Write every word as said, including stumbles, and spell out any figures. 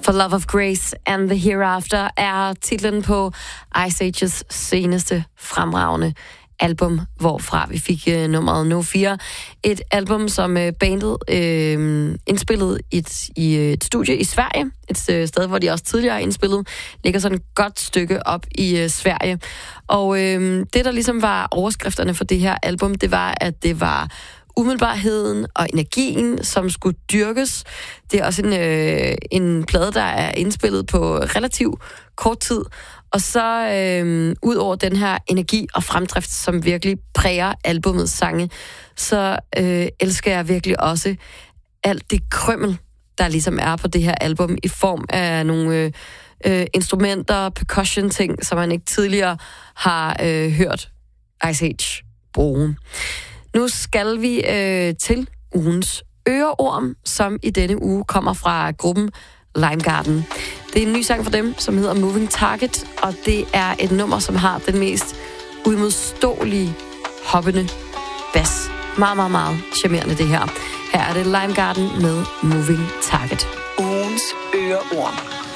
For Love of Grace and the Hereafter er titlen på Ice Ages seneste fremragende album, hvorfra vi fik øh, nummeret No Fear. Et album, som øh, bandet øh, indspillede et, i et studie i Sverige. Et øh, sted, hvor de også tidligere har indspillet. Ligger sådan et godt stykke op i øh, Sverige. Og øh, det, der ligesom var overskrifterne for det her album, det var, at det var umiddelbarheden og energien, som skulle dyrkes. Det er også en, øh, en plade, der er indspillet på relativt kort tid. Og så øh, ud over den her energi og fremdrift, som virkelig præger albumets sange, så øh, elsker jeg virkelig også alt det krømmel, der ligesom er på det her album, i form af nogle øh, øh, instrumenter, percussion-ting, som man ikke tidligere har øh, hørt Ice Age bruge. Nu skal vi øh, til ugens øreorm, som i denne uge kommer fra gruppen Lime Garden. Det er en ny sang for dem, som hedder Moving Target, og det er et nummer, som har den mest uimodståelige, hoppende bas. Meget, meget, meget charmerende det her. Her er det Lime Garden med Moving Target. Ugens øreorm.